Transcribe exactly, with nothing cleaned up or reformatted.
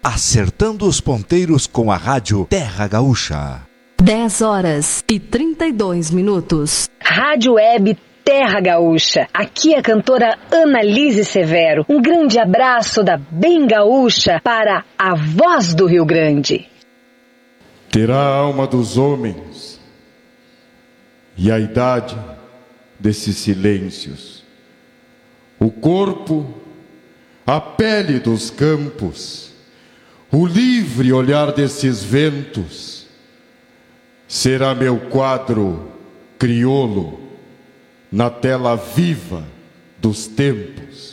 acertando os ponteiros com a rádio Terra Gaúcha. dez horas e trinta e dois minutos. Rádio Web Terra Gaúcha. Aqui a cantora Annalise Severo. Um grande abraço da Bem Gaúcha para a voz do Rio Grande. Terá a alma dos homens e a idade desses silêncios, o corpo, a pele dos campos, o livre olhar desses ventos. Será meu quadro crioulo na tela viva dos tempos.